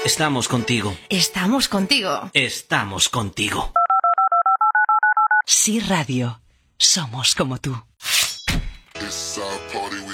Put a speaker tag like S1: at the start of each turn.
S1: Estamos contigo.
S2: Estamos contigo.
S1: Estamos contigo.
S3: Sí Radio. Somos como tú.
S4: It's our party.